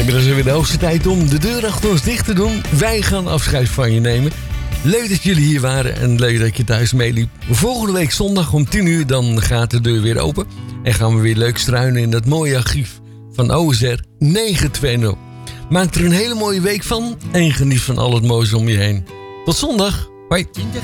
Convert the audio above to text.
Inmiddels is het weer de hoogste tijd om de deur achter ons dicht te doen. Wij gaan afscheid van je nemen. Leuk dat jullie hier waren en leuk dat je thuis meeliep. Volgende week zondag om 10 uur dan gaat de deur weer open. En gaan we weer leuk struinen in dat mooie archief van OSR 920. Maak er een hele mooie week van en geniet van al het moois om je heen. Tot zondag. Hoi. Ginger